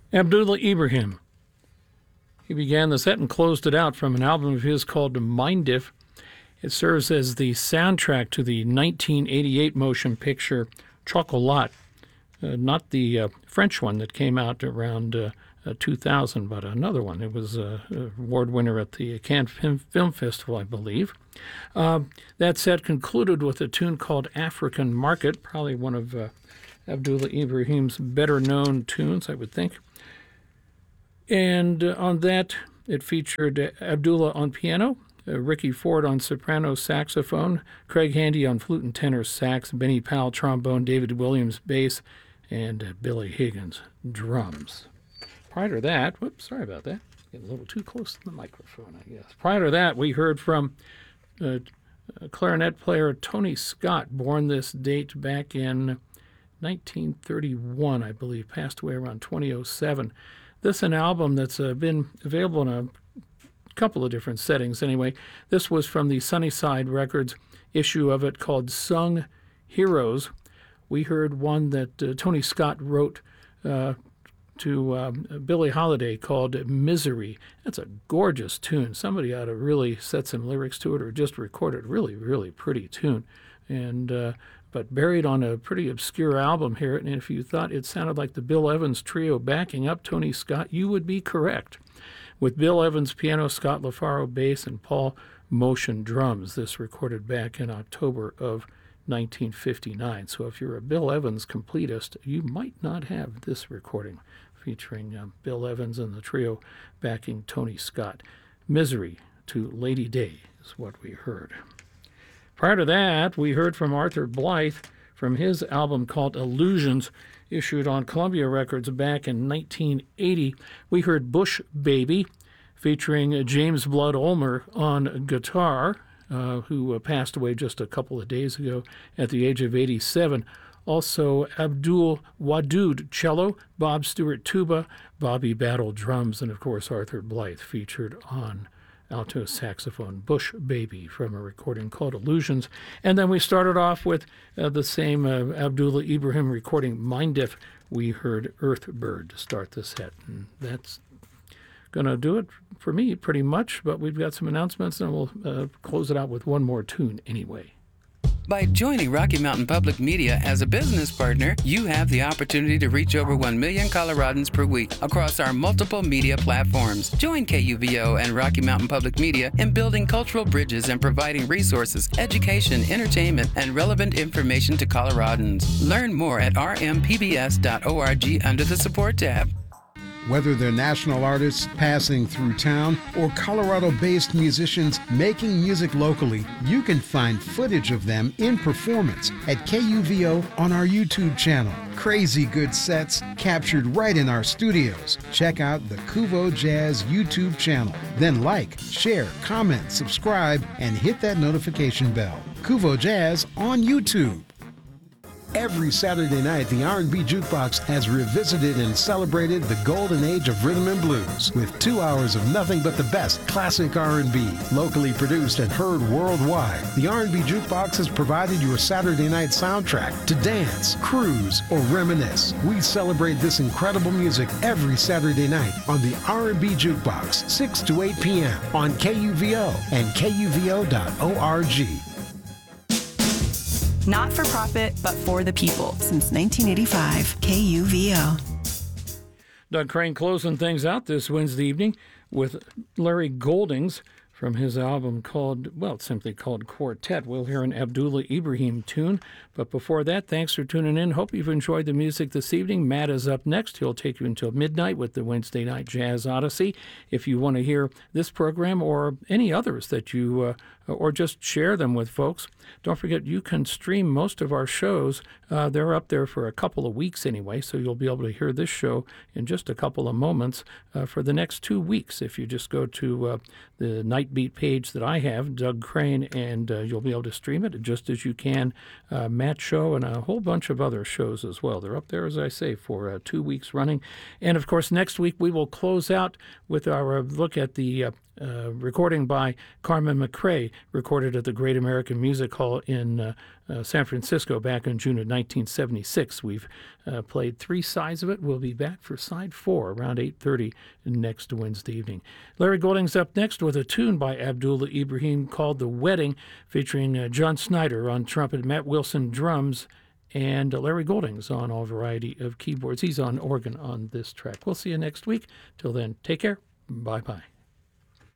Abdullah Ibrahim. He began the set and closed it out from an album of his called Mindif. It serves as the soundtrack to the 1988 motion picture Chocolat, not the French one that came out around 2000, but another one. It was an award winner at the Cannes Film Festival, I believe. That set concluded with a tune called African Market, probably one of Abdullah Ibrahim's better-known tunes, I would think. And on that, it featured Abdullah on piano, Ricky Ford on soprano saxophone, Craig Handy on flute and tenor sax, Benny Powell trombone, David Williams bass, and Billy Higgins drums. Prior to that, sorry about that, getting a little too close to the microphone, I guess. Prior to that, we heard from clarinet player Tony Scott, born this date back in 1931, I believe, passed away around 2007. This is an album that's been available in a couple of different settings anyway. This was from the Sunnyside Records issue of it called Sung Heroes. We heard one that Tony Scott wrote to Billie Holiday called Misery. That's a gorgeous tune. Somebody ought to really set some lyrics to it or just record it. Really, really pretty tune. And but buried on a pretty obscure album here. And if you thought it sounded like the Bill Evans Trio backing up Tony Scott, you would be correct. With Bill Evans piano, Scott LaFaro bass, and Paul Motion drums. This recorded back in October of 1959. So if you're a Bill Evans completist, you might not have this recording featuring Bill Evans and the trio backing Tony Scott. Misery to Lady Day is what we heard. Prior to that, we heard from Arthur Blythe from his album called Illusions, issued on Columbia Records back in 1980. We heard Bush Baby, featuring James Blood Ulmer on guitar, who passed away just a couple of days ago at the age of 87. Also, Abdul Wadud cello, Bob Stewart tuba, Bobby Battle drums, and of course Arthur Blythe featured on alto saxophone, Bush Baby, from a recording called Illusions. And then we started off with the same Abdullah Ibrahim recording, Mindif. We heard Earthbird to start the set. And that's going to do it for me pretty much, but we've got some announcements, and we'll close it out with one more tune anyway. By joining Rocky Mountain Public Media as a business partner, you have the opportunity to reach over 1 million Coloradans per week across our multiple media platforms. Join KUVO and Rocky Mountain Public Media in building cultural bridges and providing resources, education, entertainment, and relevant information to Coloradans. Learn more at rmpbs.org under the Support tab. Whether they're national artists passing through town or Colorado-based musicians making music locally, you can find footage of them in performance at KUVO on our YouTube channel. Crazy good sets captured right in our studios. Check out the Kuvo Jazz YouTube channel. Then like, share, comment, subscribe, and hit that notification bell. Kuvo Jazz on YouTube. Every Saturday night, the R&B Jukebox has revisited and celebrated the golden age of rhythm and blues with 2 hours of nothing but the best classic R&B, locally produced and heard worldwide. The R&B Jukebox has provided your Saturday night soundtrack to dance, cruise, or reminisce. We celebrate this incredible music every Saturday night on the R&B Jukebox, 6 to 8 p.m. on KUVO and KUVO.org. Not for profit, but for the people. Since 1985, KUVO. Doug Crane closing things out this Wednesday evening with Larry Goldings from his album called, well, it's simply called Quartet. We'll hear an Abdullah Ibrahim tune. But before that, thanks for tuning in. Hope you've enjoyed the music this evening. Matt is up next. He'll take you until midnight with the Wednesday Night Jazz Odyssey. If you want to hear this program or any others that you, or just share them with folks, don't forget you can stream most of our shows. They're up there for a couple of weeks anyway, so you'll be able to hear this show in just a couple of moments for the next 2 weeks. If you just go to the Night Beat page that I have, Doug Crane, and you'll be able to stream it just as you can Matt's show and a whole bunch of other shows as well. They're up there, as I say, for 2 weeks running. And, of course, next week we will close out with our look at the recording by Carmen McRae, recorded at the Great American Music Hall in San Francisco back in June of 1976. We've played 3 sides of it. We'll be back for side 4 around 8:30 next Wednesday evening. Larry Golding's up next with a tune by Abdullah Ibrahim called The Wedding, featuring John Snyder on trumpet, Matt Wilson drums, and Larry Golding's on a variety of keyboards. He's on organ on this track. We'll see you next week. Till then, take care. Bye-bye.